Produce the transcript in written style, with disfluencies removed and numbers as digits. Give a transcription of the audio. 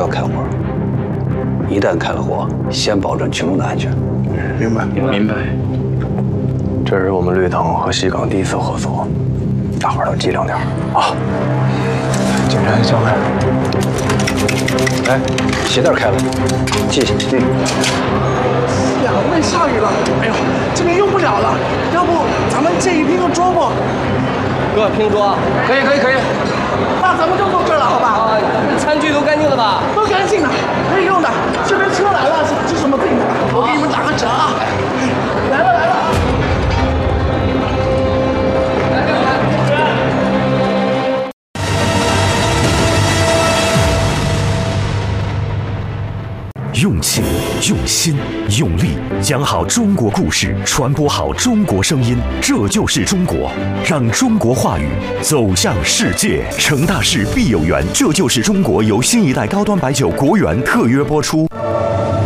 要开火。一旦开了火，先保证群众的安全。 明白， 明白。 这是我们绿藤和西港第一次合作，大伙儿都机灵点啊！警察交代。 哎，鞋带开了，系下。 两位下雨了，哎呦，这边用不了了，要不咱们借一拼个桌不？ 哥，拼桌可以。 那咱们就坐这儿了，好吧？ 啊，餐具都干净了吧？ 都干净了，可以用的。这边车来了，是什么病的？我给你们打个折啊！来了。 用情、用心、用力，讲好中国故事，传播好中国声音，这就是中国。让中国话语走向世界。成大事必有缘，这就是中国由新一代高端白酒国源特约播出。